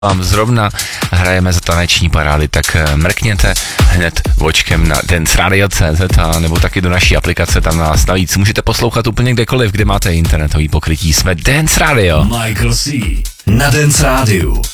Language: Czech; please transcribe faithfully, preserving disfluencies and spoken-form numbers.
vám zrovna hrajeme za taneční parády, tak mrkněte hned očkem na dance radio tečka cé zet a nebo taky do naší aplikace, tam nás navíc můžete poslouchat úplně kdekoliv, kde máte internetový pokrytí. Jsme Dance Radio. Michael C. na Dance Radio.